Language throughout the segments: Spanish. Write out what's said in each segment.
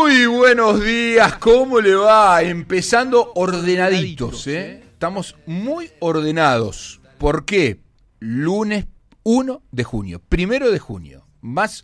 Muy buenos días, ¿cómo le va? Empezando ordenaditos, ¿eh? Estamos muy ordenados. ¿Por qué? Lunes 1 de junio, 1 de junio. Más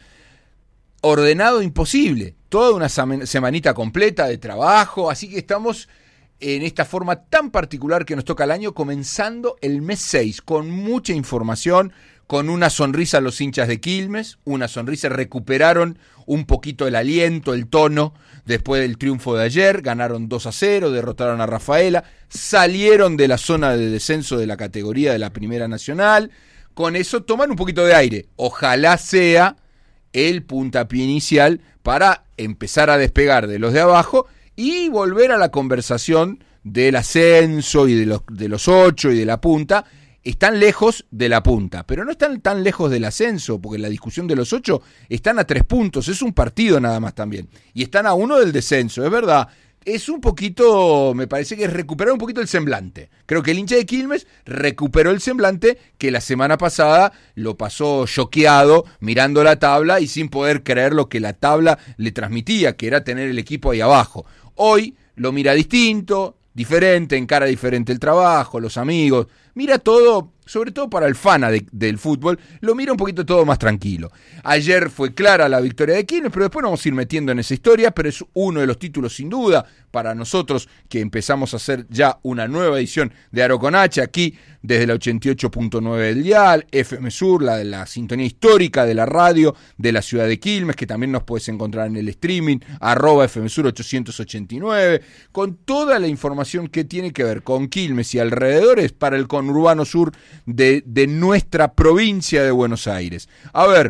ordenado imposible. Toda una semanita completa de trabajo, así que estamos en esta forma tan particular que nos toca el año, comenzando el mes 6, con mucha información, con una sonrisa a los hinchas de Quilmes, una sonrisa, recuperaron un poquito el aliento, el tono, después del triunfo de ayer, ganaron 2-0, derrotaron a Rafaela, salieron de la zona de descenso de la categoría de la Primera Nacional, con eso toman un poquito de aire, ojalá sea el puntapié inicial para empezar a despegar de los de abajo y volver a la conversación del ascenso y de los 8 y de la punta. Están lejos de la punta, pero no están tan lejos del ascenso, porque la discusión de los 8 están a 3 puntos, es un partido nada más también, y están a 1 del descenso, es verdad. Es un poquito, me parece que es recuperar un poquito el semblante. Creo que el hincha de Quilmes recuperó el semblante que la semana pasada lo pasó choqueado mirando la tabla y sin poder creer lo que la tabla le transmitía, que era tener el equipo ahí abajo. Hoy lo mira distinto, diferente, encara diferente el trabajo, los amigos, mira todo, sobre todo para el fana del fútbol, lo mira un poquito todo más tranquilo. Ayer fue clara la victoria de Quilmes, pero después nos vamos a ir metiendo en esa historia, pero es uno de los títulos sin duda para nosotros que empezamos a hacer ya una nueva edición de Aro con H, aquí desde la 88.9 del dial, FM Sur, la sintonía histórica de la radio de la ciudad de Quilmes, que también nos puedes encontrar en el streaming, @FM Sur 889, con toda la información que tiene que ver con Quilmes y alrededores para el conurbano sur de nuestra provincia de Buenos Aires. A ver,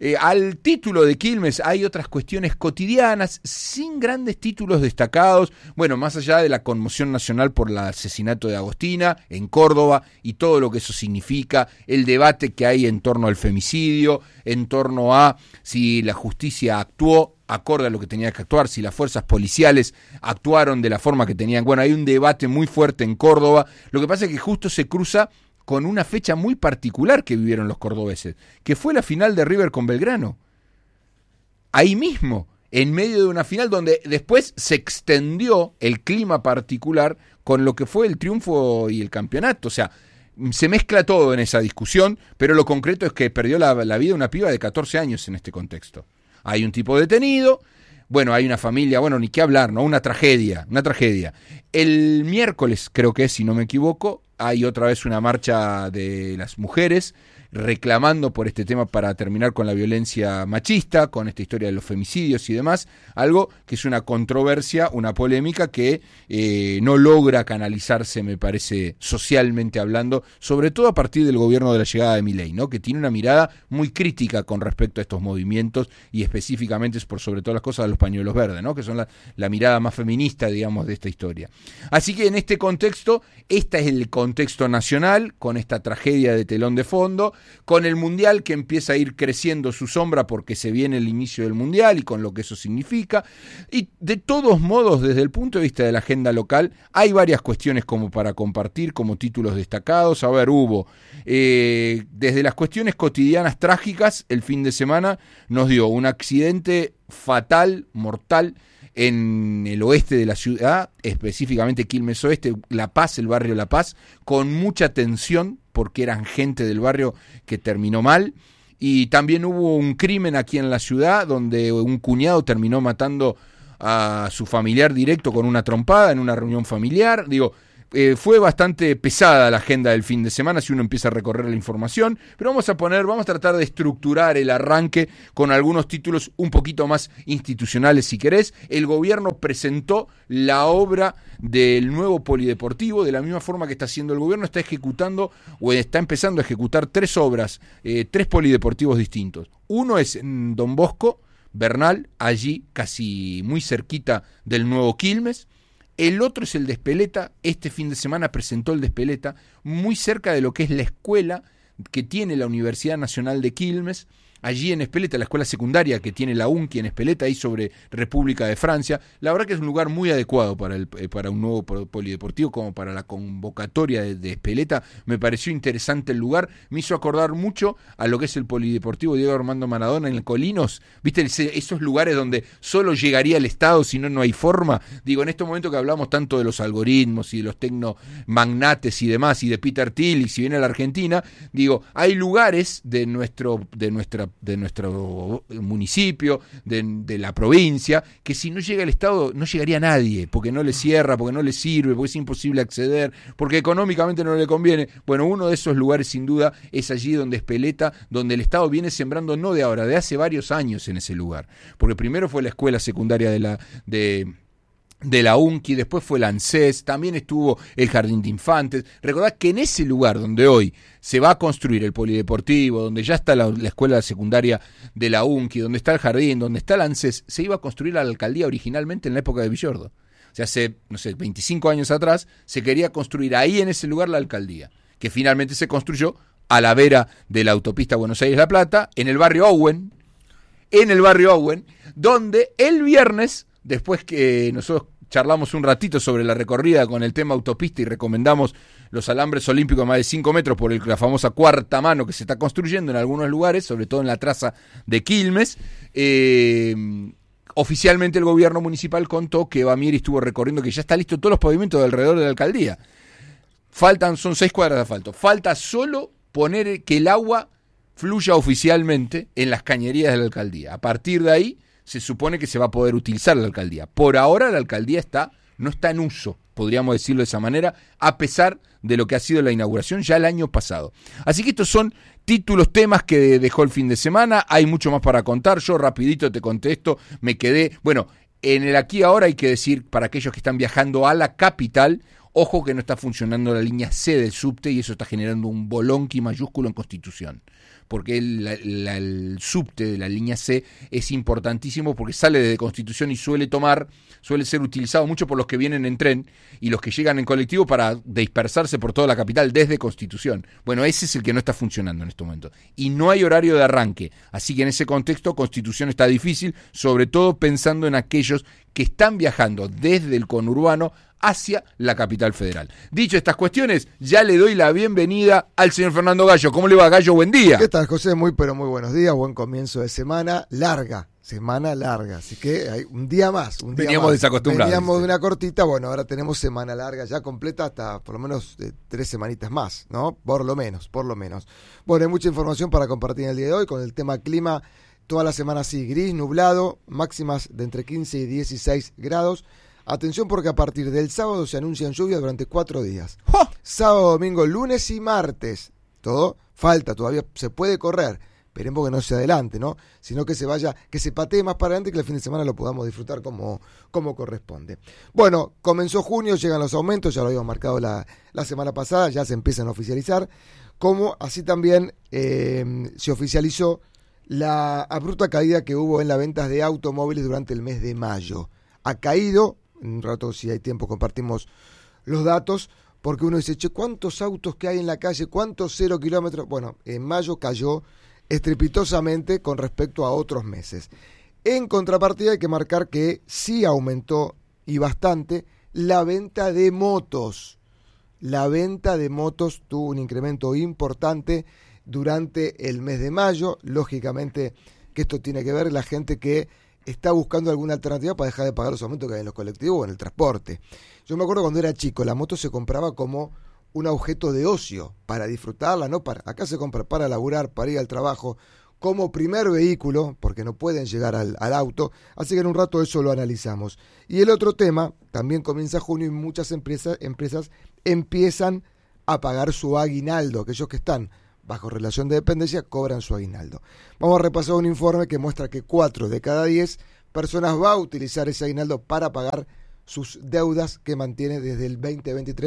al título de Quilmes hay otras cuestiones cotidianas, sin grandes títulos destacados, bueno, más allá de la conmoción nacional por el asesinato de Agostina en Córdoba y todo lo que eso significa, el debate que hay en torno al femicidio, en torno a si la justicia actuó acorde a lo que tenía que actuar, si las fuerzas policiales actuaron de la forma que tenían. Bueno, hay un debate muy fuerte en Córdoba, lo que pasa es que justo se cruza con una fecha muy particular que vivieron los cordobeses, que fue la final de River con Belgrano. Ahí mismo, en medio de una final donde después se extendió el clima particular con lo que fue el triunfo y el campeonato. O sea, se mezcla todo en esa discusión, pero lo concreto es que perdió la vida una piba de 14 años en este contexto. Hay un tipo detenido, bueno, hay una familia, bueno, ni qué hablar, ¿no? Una tragedia. El miércoles, creo que es, si no me equivoco, hay otra vez una marcha de las mujeres reclamando por este tema para terminar con la violencia machista, con esta historia de los femicidios y demás, algo que es una controversia, una polémica que no logra canalizarse, me parece, socialmente hablando, sobre todo a partir del gobierno de la llegada de Milei, ¿no? Que tiene una mirada muy crítica con respecto a estos movimientos y específicamente es por sobre todas las cosas de los pañuelos verdes, ¿no? Que son la mirada más feminista, digamos, de esta historia. Así que en este contexto, este es el contexto nacional, con esta tragedia de telón de fondo, con el Mundial que empieza a ir creciendo su sombra porque se viene el inicio del Mundial y con lo que eso significa. Y de todos modos, desde el punto de vista de la agenda local, hay varias cuestiones como para compartir, como títulos destacados. A ver, hubo desde las cuestiones cotidianas trágicas, el fin de semana nos dio un accidente fatal, mortal, en el oeste de la ciudad, específicamente Quilmes Oeste, La Paz, el barrio La Paz, con mucha tensión porque eran gente del barrio que terminó mal. Y también hubo un crimen aquí en la ciudad donde un cuñado terminó matando a su familiar directo con una trompada en una reunión familiar. Fue bastante pesada la agenda del fin de semana si uno empieza a recorrer la información, pero vamos a tratar de estructurar el arranque con algunos títulos un poquito más institucionales si querés. El gobierno presentó la obra del nuevo polideportivo, de la misma forma que está haciendo el gobierno, está ejecutando o está empezando a ejecutar 3 obras, 3 polideportivos distintos. Uno es en Don Bosco, Bernal, allí casi muy cerquita del nuevo Quilmes. El otro es el de Espeleta, este fin de semana presentó el de Espeleta, muy cerca de lo que es la escuela que tiene la Universidad Nacional de Quilmes, allí en Espeleta, la escuela secundaria que tiene la UNCI en Espeleta, ahí sobre República de Francia. La verdad que es un lugar muy adecuado para un nuevo polideportivo, como para la convocatoria de Espeleta. Me pareció interesante el lugar, me hizo acordar mucho a lo que es el polideportivo Diego Armando Maradona en el Colinos. ¿Viste esos lugares donde solo llegaría el Estado, si no, no hay forma? Digo, en estos momentos que hablamos tanto de los algoritmos y de los tecnomagnates y demás, y de Peter Thiel, y si viene a la Argentina, digo, hay lugares de nuestro municipio, de la provincia, que si no llega el Estado, no llegaría nadie, porque no le cierra, porque no le sirve, porque es imposible acceder, porque económicamente no le conviene. Bueno, uno de esos lugares sin duda es allí donde Espeleta, donde el Estado viene sembrando no de ahora, de hace varios años en ese lugar, porque primero fue la escuela secundaria de la UNCI, después fue el ANSES, también estuvo el Jardín de Infantes. Recordad que en ese lugar donde hoy se va a construir el polideportivo, donde ya está la escuela secundaria de la UNCI, donde está el jardín, donde está el ANSES, se iba a construir la alcaldía originalmente en la época de Villordo. O sea, hace, 25 años atrás, se quería construir ahí en ese lugar la alcaldía, que finalmente se construyó a la vera de la autopista Buenos Aires-La Plata, en el barrio Owen, donde el viernes, después que nosotros charlamos un ratito sobre la recorrida con el tema autopista y recomendamos los alambres olímpicos más de 5 metros por la famosa cuarta mano que se está construyendo en algunos lugares, sobre todo en la traza de Quilmes, oficialmente el gobierno municipal contó que Bamieri estuvo recorriendo, que ya está listo todos los pavimentos alrededor de la alcaldía. Son 6 cuadras de asfalto. Falta solo poner que el agua fluya oficialmente en las cañerías de la alcaldía. A partir de ahí se supone que se va a poder utilizar la alcaldía. Por ahora la alcaldía no está en uso, podríamos decirlo de esa manera, a pesar de lo que ha sido la inauguración ya el año pasado. Así que estos son títulos, temas que dejó el fin de semana. Hay mucho más para contar. Yo rapidito te contesto, me quedé... Bueno, en el aquí ahora hay que decir, para aquellos que están viajando a la capital, ojo que no está funcionando la línea C del subte y eso está generando un bolonqui mayúsculo en Constitución. Porque el subte de la línea C es importantísimo porque sale de Constitución y suele ser utilizado mucho por los que vienen en tren y los que llegan en colectivo para dispersarse por toda la capital desde Constitución. Bueno, ese es el que no está funcionando en este momento. Y no hay horario de arranque. Así que en ese contexto Constitución está difícil, sobre todo pensando en aquellos que están viajando desde el conurbano hacia la capital federal. Dicho estas cuestiones, ya le doy la bienvenida al señor Fernando Gallo. ¿Cómo le va, Gallo? Buen día. ¿Qué tal, José? Muy buenos días, buen comienzo de semana larga, así que hay un día más. Veníamos desacostumbrados. Veníamos de una cortita, bueno, ahora tenemos semana larga ya completa hasta por lo menos 3 semanitas más, ¿no? Por lo menos. Bueno, hay mucha información para compartir en el día de hoy con el tema clima. Toda la semana así, gris, nublado, máximas de entre 15 y 16 grados. Atención porque a partir del sábado se anuncian lluvias durante 4 días. ¡Oh! Sábado, domingo, lunes y martes. Todo falta, todavía se puede correr. Esperemos que no se adelante, ¿no? Sino que se patee más para adelante y que el fin de semana lo podamos disfrutar como corresponde. Bueno, comenzó junio, llegan los aumentos, ya lo habíamos marcado la semana pasada, ya se empiezan a oficializar. Como así también se oficializó la abrupta caída que hubo en las ventas de automóviles durante el mes de mayo. Ha caído, en un rato si hay tiempo compartimos los datos, porque uno dice, che, ¿cuántos autos que hay en la calle? ¿Cuántos 0 kilómetros? Bueno, en mayo cayó estrepitosamente con respecto a otros meses. En contrapartida hay que marcar que sí aumentó y bastante la venta de motos. La venta de motos tuvo un incremento importante durante el mes de mayo. Lógicamente que esto tiene que ver la gente que está buscando alguna alternativa para dejar de pagar los aumentos que hay en los colectivos o en el transporte. Yo me acuerdo cuando era chico, la moto se compraba como un objeto de ocio, para disfrutarla, no para. Acá se compra para laburar, para ir al trabajo, como primer vehículo, porque no pueden llegar al auto, así que en un rato eso lo analizamos. Y el otro tema, también comienza junio y muchas empresas empiezan a pagar su aguinaldo, aquellos que están bajo relación de dependencia cobran su aguinaldo. Vamos a repasar un informe que muestra que 4 de cada 10 personas va a utilizar ese aguinaldo para pagar sus deudas que mantiene desde el 2023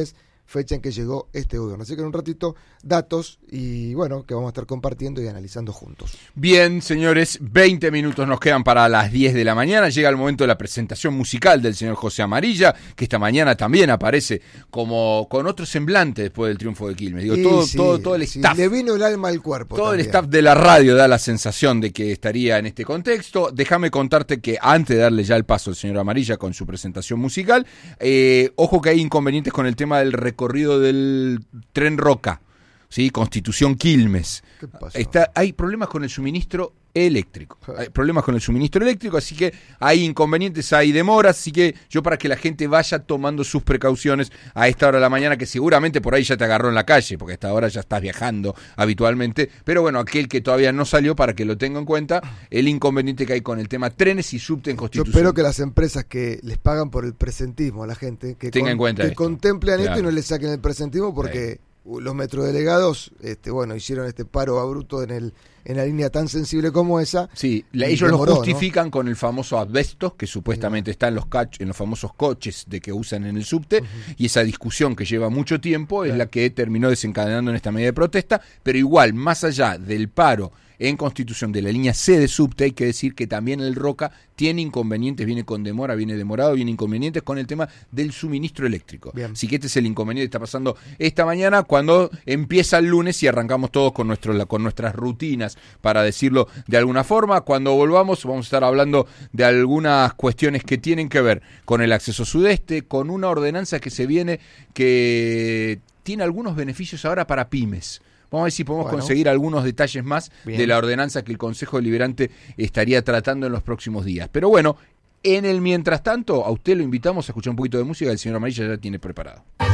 fecha en que llegó este gobierno. Así que en un ratito, datos y bueno, que vamos a estar compartiendo y analizando juntos. Bien, señores, 20 minutos nos quedan para las 10 de la mañana. Llega el momento de la presentación musical del señor José Amarilla, que esta mañana también aparece como con otro semblante después del triunfo de Quilmes. Digo, todo el staff. Le vino el alma al cuerpo. Todo también. El staff de la radio da la sensación de que estaría en este contexto. Déjame contarte que antes de darle ya el paso al señor Amarilla con su presentación musical, ojo que hay inconvenientes con el tema del recorrido del tren Roca, ¿sí? Constitución Quilmes. ¿Qué pasó? Hay problemas con el suministro eléctrico. Hay problemas con el suministro eléctrico, así que hay inconvenientes, hay demoras, así que yo para que la gente vaya tomando sus precauciones a esta hora de la mañana, que seguramente por ahí ya te agarró en la calle, porque a esta hora ya estás viajando habitualmente, pero bueno, aquel que todavía no salió, para que lo tenga en cuenta, el inconveniente que hay con el tema trenes y subte en Constitución. Yo espero que las empresas que les pagan por el presentismo a la gente, que tengan en cuenta que esto. Contemplen Claro. esto y no le saquen el presentismo, porque los metrodelegados hicieron este paro abrupto en la línea tan sensible como esa. Sí, y ellos lo demoró, justifican, ¿no?, con el famoso asbesto que supuestamente está en los famosos coches de que usan en el subte, y esa discusión que lleva mucho tiempo es la que terminó desencadenando en esta medida de protesta, pero igual, más allá del paro en Constitución de la línea C de subte, hay que decir que también el Roca tiene inconvenientes, viene con demora, viene demorado, viene inconvenientes con el tema del suministro eléctrico. Bien. Así que este es el inconveniente que está pasando esta mañana, cuando empieza el lunes y arrancamos todos con nuestras rutinas, para decirlo de alguna forma. Cuando volvamos vamos a estar hablando de algunas cuestiones que tienen que ver con el acceso sudeste, con una ordenanza que se viene, que tiene algunos beneficios ahora para pymes. Vamos a ver si podemos conseguir algunos detalles más de la ordenanza que el Consejo Deliberante estaría tratando en los próximos días. Pero bueno, en el mientras tanto, a usted lo invitamos a escuchar un poquito de música que el señor Amarilla ya tiene preparado.